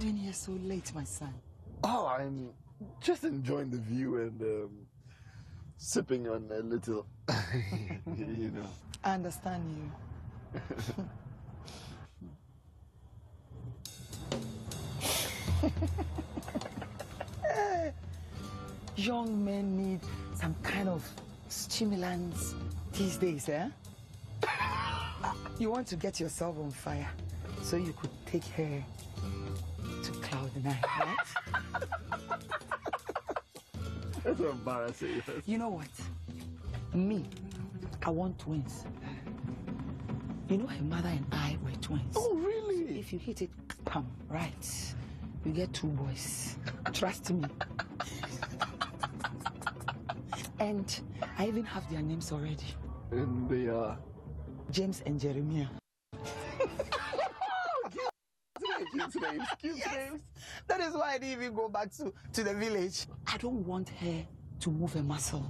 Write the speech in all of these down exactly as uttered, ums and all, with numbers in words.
doing here so late, my son? Oh, I'm just enjoying the view and um, sipping on a little, you know. I understand you. Young men need some kind of stimulants these days, eh? You want to get yourself on fire so you could take her to cloud nine, right? That's embarrassing. You know what? Me, I want twins. You know, her mother and I were twins. Oh, really? So if you hit it, come, right, you get two boys. Trust me. And I even have their names already. And they are? James and Jeremiah. Cute names, cute Yes. names. That is why I didn't even go back to, to the village. I don't want her to move a muscle.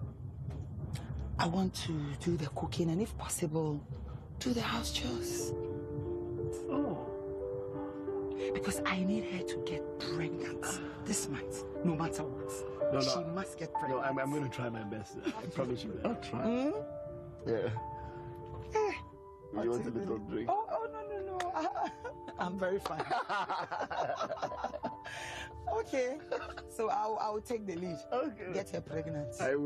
I want to do the cooking and, if possible, do the house chores. Oh. Because I need her to get pregnant this month, no matter what. No, no. She must get pregnant. No, I'm, I'm going to try my best. I promise you. I'll try. Mm? Yeah. Eh, You want a little drink? Oh, oh, no, no, no. I'm very fine. Okay. So I'll, I'll take the lead. Okay. Get her pregnant. I will.